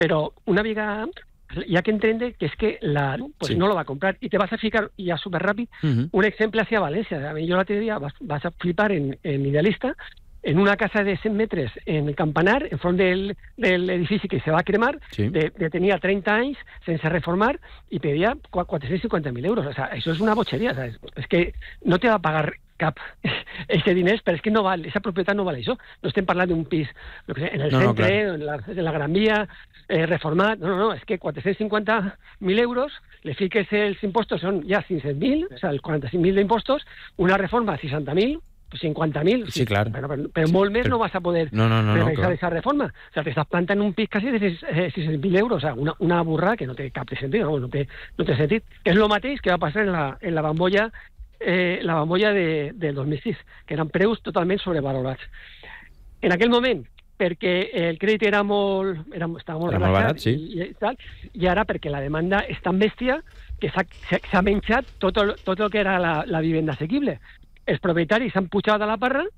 Pero una vegada ya que entiende que es que Sí. no lo va a comprar y te vas a fijar ya súper rápido un ejemplo hacia Valencia. A mí yo l'altre dia vas a flipar en Idealista, en una casa de 100 metres en el Campanar, enfront del edifici que se va a cremar, Sí. tenia 30 anys sense reformar i pedia 450.000 euros. O sea, eso es una bochería, ¿sabes? Es que no te va a pagar cap ese diners, però és que no val, esa propietat no val això. No estem parlant d'un pis lo que sé, en el centre, en la Gran Via, reformat, no, és que 450.000 euros, le fiques els impostos, són ja 500.000, o sea, els 45.000 d'impostos, una reforma 60.000, 50.000, Sí, clar. Però molt més no vas a poder realitzar esa reforma. O sea, te estás plantant un pis casi de 600.000 euros, o sea, una burra que no té cap de sentit, no té sentit. És el mateix que va passar en la bombolla del 2006, que eren preus totalment sobrevalorats. En aquell moment, perquè el crèdit estava molt barat, sí. i ara perquè la demanda és tan bèstia que s'ha menjat tot el que era la vivenda assequible. Els propietaris s'han pujat a la parra